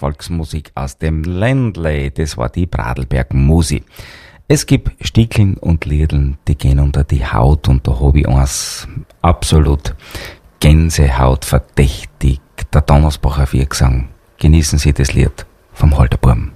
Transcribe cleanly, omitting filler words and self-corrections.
Volksmusik aus dem Ländle. Das war die Bradelberg Musi. Es gibt Stickeln und Liedln, die gehen unter die Haut, und da habe ich eins absolut Gänsehaut verdächtig. Der Donnersbacher Viergesang. Genießen Sie das Lied vom Halterburm.